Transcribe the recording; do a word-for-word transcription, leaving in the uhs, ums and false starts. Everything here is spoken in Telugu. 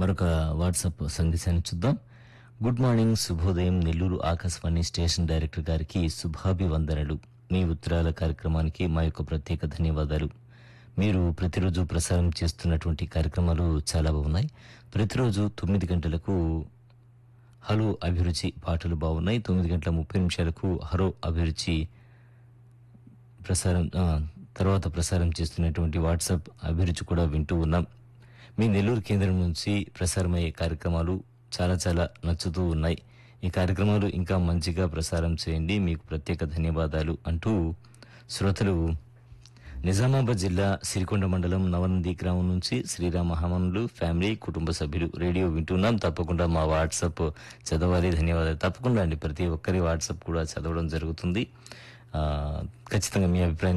మరొక వాట్సాప్ సందేశాన్ని చూద్దాం. గుడ్ మార్నింగ్, శుభోదయం. నెల్లూరు ఆకాశవాణి స్టేషన్ డైరెక్టర్ గారికి శుభాభివందనలు. మీ ఉత్తరాల కార్యక్రమానికి మా యొక్క ప్రత్యేక ధన్యవాదాలు. మీరు ప్రతిరోజు ప్రసారం చేస్తున్నటువంటి కార్యక్రమాలు చాలా బాగున్నాయి. ప్రతిరోజు తొమ్మిది గంటలకు హలో అభిరుచి పాటలు బాగున్నాయి. తొమ్మిది గంటల ముప్పై నిమిషాలకు హలో అభిరుచి ప్రసారం ఆ, తర్వాత ప్రసారం చేస్తున్నటువంటి వాట్సాప్ అభిరుచి కూడా వింటూ ఉన్నాం. మీ నెల్లూరు కేంద్రం నుంచి ప్రసారమయ్యే కార్యక్రమాలు చాలా చాలా నచ్చుతూ ఉన్నాయి. ఈ కార్యక్రమాలు ఇంకా మంచిగా ప్రసారం చేయండి, మీకు ప్రత్యేక ధన్యవాదాలు అంటూ శ్రోతలు నిజామాబాద్ జిల్లా సిరికొండ మండలం నవనంది గ్రామం నుంచి శ్రీరామ హమనులు ఫ్యామిలీ కుటుంబ సభ్యులు రేడియో వింటున్నాం. తప్పకుండా మా వాట్సాప్ చదవాలి, ధన్యవాదాలు. తప్పకుండా అండి, ప్రతి ఒక్కరి వాట్సాప్ కూడా చదవడం జరుగుతుంది. ఆ, ఖచ్చితంగా మీ అభిప్రాయం